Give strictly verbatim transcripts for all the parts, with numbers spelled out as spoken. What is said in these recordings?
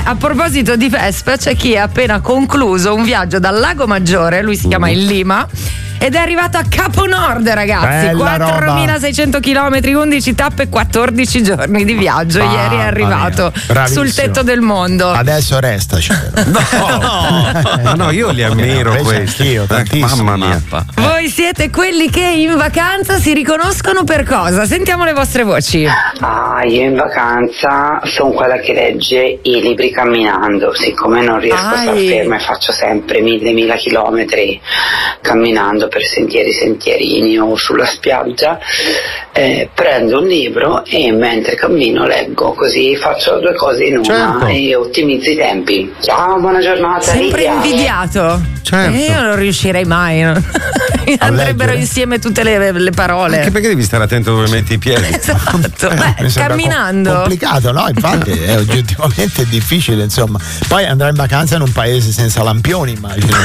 a proposito di Vespa, c'è chi ha appena concluso un viaggio dal Lago Maggiore, lui si chiama il Lima, ed è arrivato a Capo Nord, ragazzi. quattromilaseicento chilometri, undici tappe, quattordici giorni di viaggio. Ah, Ieri è arrivato sul tetto del mondo. Adesso restaci. No, no, no, io li ammiro no, questi. Io, tantissimo. Mamma mia. Voi siete quelli che in vacanza si riconoscono per cosa? Sentiamo le vostre voci. Ah, io in vacanza sono quella che legge i libri camminando. Siccome non riesco Ai. a star ferma e faccio sempre mille mila chilometri camminando per sentieri sentierini o sulla spiaggia, eh, prendo un libro e mentre cammino leggo, così faccio due cose in una, certo, e ottimizzo i tempi. Ciao, buona giornata. Sempre Lidia. Invidiato. Certo. Io non riuscirei mai, no? Andrebbero insieme tutte le, le parole. Anche perché devi stare attento dove metti i piedi. Esatto. Beh, Mi camminando com- complicato, no? Infatti è oggettivamente difficile, insomma. Poi andare in vacanza in un paese senza lampioni, immagino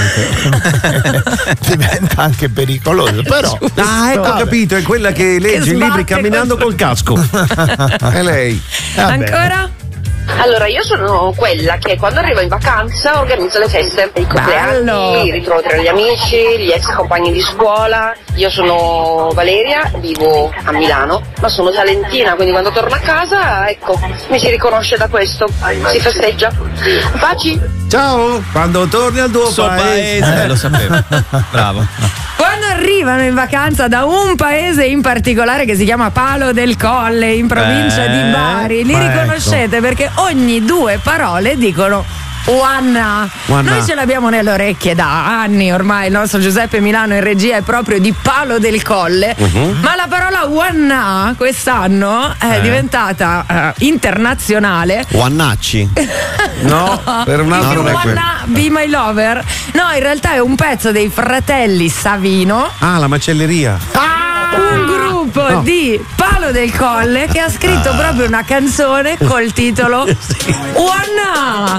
che diventa anche pericoloso, però ah, ecco, ho capito, è quella che legge i libri camminando col casco. È lei. Vabbè. Ancora? Allora, io sono quella che quando arrivo in vacanza organizza le feste, i compleanni, i ritrovi tra gli amici, gli ex compagni di scuola. Io sono Valeria, vivo a Milano, ma sono salentina, quindi quando torno a casa, ecco, mi si riconosce da questo, si festeggia. Baci! Ciao! Quando torni al tuo Suo paese, paese. Eh, lo sapevo. Bravo. Quando arrivano in vacanza da un paese in particolare che si chiama Palo del Colle, in provincia Eh, di Bari, li riconoscete ecco. perché ogni due parole dicono Wanna. Wanna. Noi ce l'abbiamo nelle orecchie da anni ormai, il nostro Giuseppe Milano in regia è proprio di Palo del Colle, uh-huh. ma la parola Wanna quest'anno è eh. diventata uh, internazionale. Wannacci. No, per un altro no, Wanna Be My Lover. No, in realtà è un pezzo dei fratelli Savino. Ah, la macelleria. Ah! Un gruppo no. di Palo del Colle che ha scritto ah. proprio una canzone col titolo Wanna.